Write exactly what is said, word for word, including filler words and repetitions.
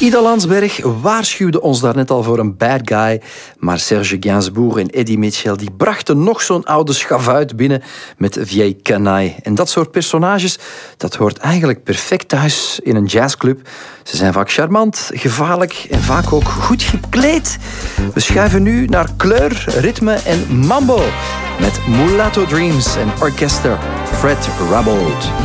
Ida Landsberg waarschuwde ons daarnet al voor een bad guy, maar Serge Gainsbourg en Eddie Mitchell die brachten nog zo'n oude schavuit binnen met Vieille Canaille. En dat soort personages, dat hoort eigenlijk perfect thuis in een jazzclub. Ze zijn vaak charmant, gevaarlijk en vaak ook goed gekleed. We schuiven nu naar kleur, ritme en mambo met Mulatto Dreams en orkester Fred Rabold.